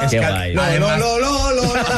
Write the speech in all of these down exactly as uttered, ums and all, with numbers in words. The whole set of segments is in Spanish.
además, Qué que, guay. lo, además, lo, lo, lo, lo, lo.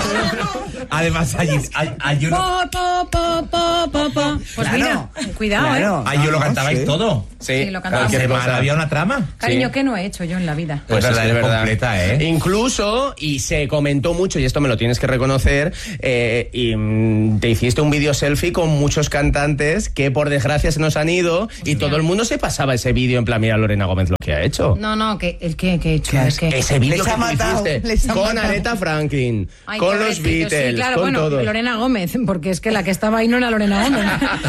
además hay, hay, hay uno, Pa, pa, pa, pa, pa, pa. Pues Claro, mira, cuidado, claro. ¿eh? hay, yo lo No, cantabais sí. todo. Sí, lo cantaba. Porque Cualquier cosa. había una trama. Cariño, Sí. ¿qué no he hecho yo en la vida? Pues Pues la es es verdad. completa, ¿eh? Incluso, y se comentó mucho, y esto me lo tienes que reconocer, eh, y mm, te hiciste un vídeo selfie con muchos cantantes que por desgracia se nos han ido y todo el mundo se pasaba ese vídeo en plan, mira Lorena Gómez lo que ha hecho. No, no, que el que, que he hecho, ¿Qué es que... Ese vídeo Les que ha tú matado, hiciste les ha con matado. Aretha Franklin, Ay, con qué los pobrecito, Beatles, sí, claro, con bueno, todo. Lorena Gómez, porque es que la que estaba ahí no era Lorena Gómez.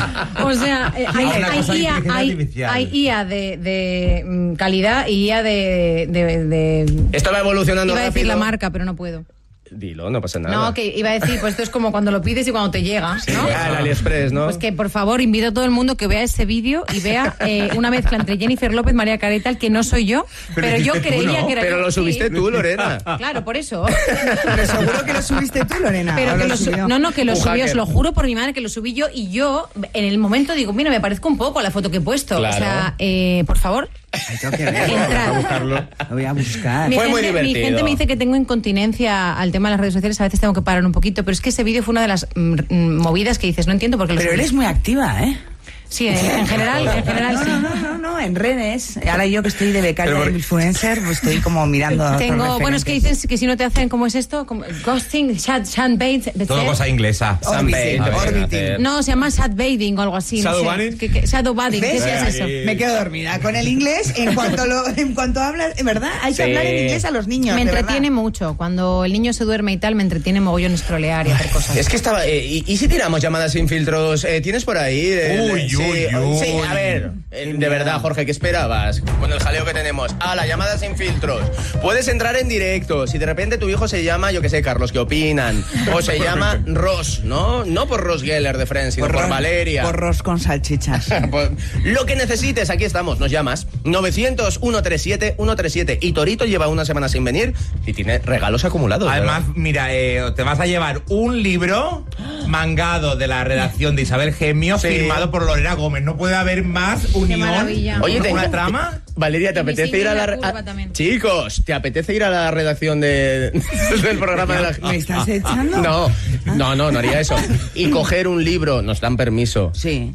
O sea, eh, hay, Ah, una hay cosa de I A, inteligencia hay, artificial. hay I A de, de mm, calidad y I A de... de, de- Esto va evolucionando Iba a decir rápido. la marca, pero no puedo. Dilo, no pasa nada. No, que iba a decir, pues esto es como cuando lo pides y cuando te llega, ¿no? Ah, el AliExpress, ¿no? Pues que por favor invito a todo el mundo que vea ese vídeo y vea eh, una mezcla entre Jennifer López, María Carey, que no soy yo, Pero pero, yo hiciste tú, creía ¿no? que era Pero yo. lo subiste Sí. tú, Lorena. Claro, por eso. Pero seguro que lo subiste tú, Lorena. Pero ¿o que lo lo su- subió? no, no, que lo Un subí, hacker. os lo juro por mi madre que lo subí yo y yo en el momento digo, mira, me parezco un poco a la foto que he puesto. Claro. O sea, eh, por favor, Ay, tengo que verlo. entrad. Voy a buscarlo. Lo voy a buscar. Mi Fue muy gente, mi divertido. gente me dice que tengo incontinencia al tema de las redes sociales, a veces tengo que parar un poquito, pero es que ese vídeo fue una de las mm, mm, movidas que dices, no entiendo por qué lo Pero subí. eres muy activa, ¿eh? Sí, en, en general, en general No, sí. no, no, no, no, en redes. Ahora yo que estoy de becaria Pero de por- influencer, pues estoy como mirando a otros Tengo, bueno, es que referentes. dicen que si no te hacen, ¿cómo es esto? Como ghosting, chat, chatbait, Todo cosa inglesa. Orbiting, Sunbait, orbiting. no, se llama chatbaiting o algo así. no sé. Shadowbanning. ¿Qué- qué- Shadowbanning, ¿qué ¿Ves? es eso? Me quedo dormida con el inglés en cuanto lo, en cuanto hablas, ¿verdad? Hay que Sí. hablar en inglés a los niños. Me de entretiene verdad. mucho. Cuando el niño se duerme y tal, me entretiene mogollón scrollear y hacer cosas. Es que estaba... eh, y, y si tiramos llamadas sin filtros? Eh, ¿Tienes por ahí? Eh, Uy, sí, uy, uy. Sí, a ver, eh, de verdad, Jorge, ¿qué esperabas? Con el jaleo que tenemos. Ah, la llamada sin filtros. Puedes entrar en directo. Si de repente tu hijo se llama, yo qué sé, Carlos, ¿qué opinan? O se llama Ross, ¿no? No por Ross Geller de Friends, sino por, Porros- Valeria. Porros con salchichas. Pues, lo que necesites, aquí estamos, nos llamas novecientos, ciento treinta y siete, ciento treinta y siete. Y Torito lleva una semana sin venir y tiene regalos acumulados. Además, ¿verdad? mira, eh, te vas a llevar un libro mangado de la redacción de Isabel Gemio, Sí. firmado por Lorena Gómez. No puede haber más unión. maravilla. Oye, ¿Una tengo- trama? Valeria, ¿te Y mi apetece ir a la... single La Curva a- también. Chicos, ¿te apetece ir a la redacción de, del programa de la... ¿Me estás echando? No, no, no, no haría eso. Y coger un libro, nos dan permiso. Sí.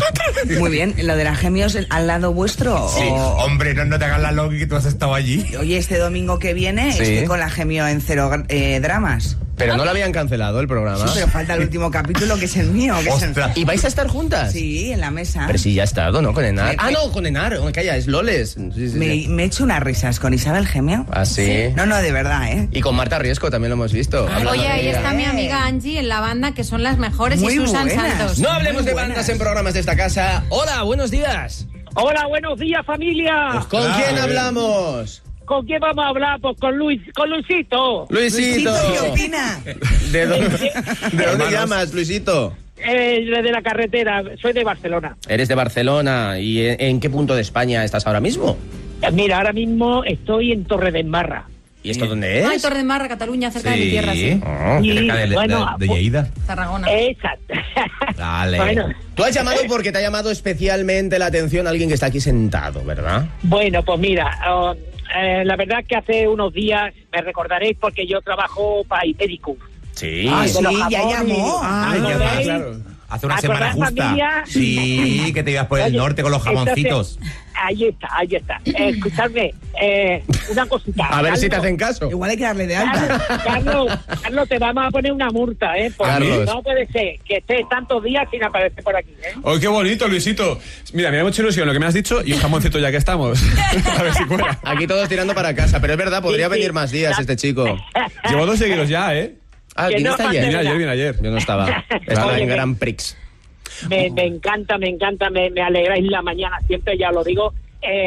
Muy bien. ¿Lo de las gemios al lado vuestro? Sí. o- Hombre, no, no te hagas la loca que tú has estado allí. Oye, este domingo que viene Sí. estoy con la gemio en cero eh, dramas. Pero no lo habían cancelado el programa. Sí, pero falta el último capítulo que es el mío. Que es el- Ostras. ¿Y vais a estar juntas? Sí, en la mesa. Pero sí, ya ha estado, ¿no? Con Enar. Me- Ah, me- no, con Enar. Oh, calla, es Loles. Sí, sí, Me, sí. me he hecho unas risas con Isabel Gemio. Ah, sí. No, no, de verdad, ¿eh? Y con Marta Riesco también lo hemos visto. hablando Oye, de ahí ella. está mi amiga Angie en la banda, que son las mejores, Muy y Susan buenas. Santos. No hablemos Muy de buenas. bandas en programas de esta casa. Hola, buenos días. Hola, buenos días, familia. ¿Con Ostras. quién hablamos? ¿Con quién vamos a hablar? Pues con Luis, con Luisito. Luisito. Luisito, ¿qué opina? ¿De dónde, ¿de dónde llamas, Luisito? Eh, de la carretera, soy de Barcelona. Eres de Barcelona. ¿Y en, en qué punto de España estás ahora mismo? Eh, Mira, ahora mismo estoy en Torre de Embarra. ¿Y esto dónde es? Ay, Torre de Marra, Cataluña, cerca de mi tierra, sí. Oh, Sí, cerca de, de- bueno, de pues- Lleida. Tarragona. Exacto. Dale. Bueno, Tú has llamado porque te ha llamado especialmente la atención alguien que está aquí sentado, ¿verdad? bueno, pues mira, oh, eh, la verdad que hace unos días me recordaréis porque yo trabajo para Ibéricum. Sí. Ah, de sí, los ya jamones. llamó. Ah, Ay, ¿acordáis? ya va, claro. Hace una ¿Acordás, semana justa. familia? Sí, que te ibas por el Oye, norte con los jamoncitos. entonces, ahí está, ahí está. Eh, escuchadme, eh, una cosita. A ver si te Carlos, hacen caso. Igual hay que darle de Carlos, alta. Carlos, Carlos, te vamos a poner una multa, ¿eh? Porque Carlos. no puede ser que estés tantos días sin aparecer por aquí, ¿eh? ¡Oh, qué bonito, Luisito! Mira, me da mucha ilusión lo que me has dicho y un jamoncito ya que estamos. A ver si cuela. Aquí todos tirando para casa, pero es verdad, podría Sí, sí. venir más días este chico. Llevo dos seguidos ya, ¿eh? Ah, Que ¿viniste no ayer? Vine ayer, vine ayer. Yo no estaba. Estaba Oye, en me- Grand Prix. Me, me encanta, me encanta, me, me alegráis la mañana, siempre ya lo digo.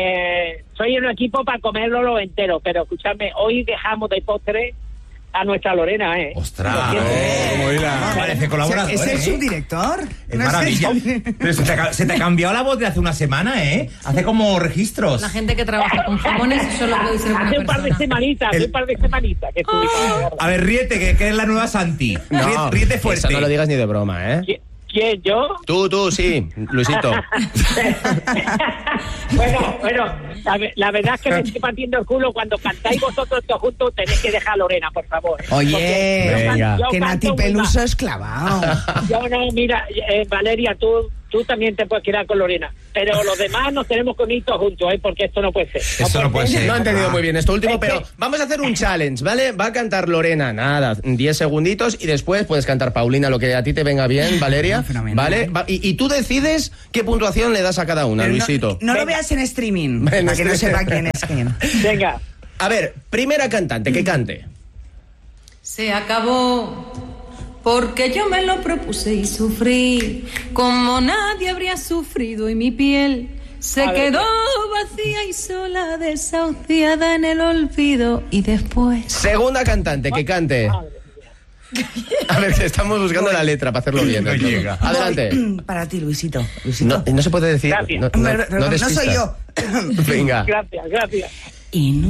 Eh, soy un equipo para comerlo lo entero, pero escuchadme, hoy dejamos de postre a nuestra Lorena, ¿eh? Ostras. Lo siento. ¿Cómo irá? Parece colaborador, ¿Es el ¿eh? subdirector? Es No sé. maravilla. Pero se te, ha, se te ha cambiado la voz de hace una semana, ¿eh? Hace como registros. La gente que trabaja con jamones solo puede ser una Hace un par de persona. semanitas, hace El- un par de semanitas que estuvimos. A ver, ríete, que, que es la nueva Santi. No, Ríete, ríete fuerte. eso no lo digas ni de broma, ¿eh? Qui- ¿Quién, yo? Tú, tú, sí, Luisito. bueno, bueno, la, la verdad es que me estoy partiendo el culo. Cuando cantáis vosotros todos juntos, tenéis que dejar a Lorena, por favor. ¿eh? Oye, Porque yo venga. yo que canto Nati muy Peluso mal. es clavado. Yo no, mira, eh, Valeria, tú, tú también te puedes quedar con Lorena. Pero los demás nos tenemos que unir todos juntos, ¿eh? Porque esto no puede ser. Esto no puede ser. No he entendido muy bien esto último, Es que- pero vamos a hacer un challenge, ¿vale? Va a cantar Lorena, nada, diez segunditos y después puedes cantar Paulina, lo que a ti te venga bien, Valeria, Fenomenal. ¿vale? Va- y, y tú decides qué puntuación le das a cada una, Pero no- Luisito. No, lo Venga. veas en streaming, Venga, para que no sí. sepa quién es quién. Venga. A ver, primera cantante, que cante. Se acabó porque yo me lo propuse y sufrí como nadie habría sufrido y mi piel se A ver. quedó vacía y sola, desahuciada en el olvido y después... Segunda cantante, que cante. A ver, estamos buscando la letra para hacerlo bien. No ¿no? llega. Adelante. Para ti, Luisito. Luisito. No, no se puede decir. Gracias. No, no, Perdón, no no des soy pistas. yo. Venga. Gracias, gracias. Y no